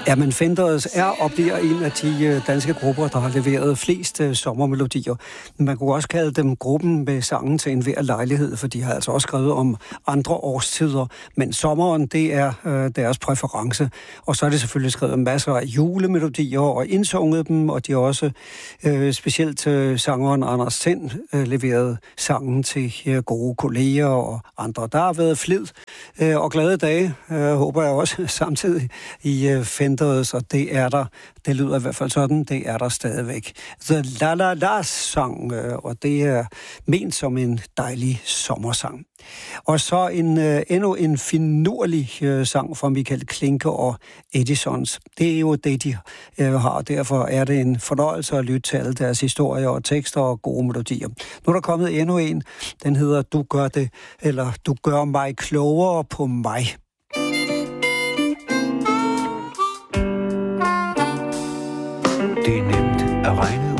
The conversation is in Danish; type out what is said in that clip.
Ja, men Fenders er og bliver en af de danske grupper, der har leveret flest sommermelodier. Man kunne også kalde dem gruppen med sangen til enhver lejlighed, for de har altså også skrevet om andre årstider. Men sommeren, det er deres præference. Og så er det selvfølgelig skrevet masser af julemelodier og indsunget dem, og de har også specielt sangeren Anders Tind leveret sangen til gode kolleger og andre. Der har været flid og glade dage, håber jeg også, samtidig i Fenders, og det er der. Det lyder i hvert fald sådan, det er der stadigvæk. The La La La sang, og det er ment som en dejlig sommersang. Og så endnu en finurlig sang fra Michael Klinke og Edisons. Det er jo det, de har. Derfor er det en fornøjelse at lytte til alle deres historier og tekster og gode melodier. Nu er der kommet endnu en. Den hedder Du gør det, eller Du gør mig klogere på mig. Det er nemt at regne